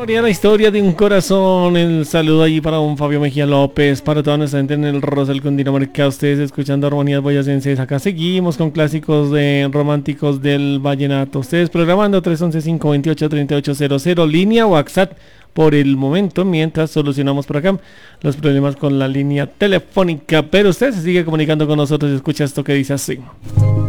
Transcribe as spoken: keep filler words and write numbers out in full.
Historia, la historia de un corazón. El saludo allí para don Fabio Mejía López, para toda nuestra gente en el Rosal Cundinamarca. Ustedes escuchando Armonías Boyacenses. Acá seguimos con clásicos de románticos del vallenato. Ustedes programando tres once, cinco veintiocho, treinta y ocho cero cero, línea WhatsApp por el momento, mientras solucionamos por acá los problemas con la línea telefónica. Pero usted se sigue comunicando con nosotros y escucha esto que dice así.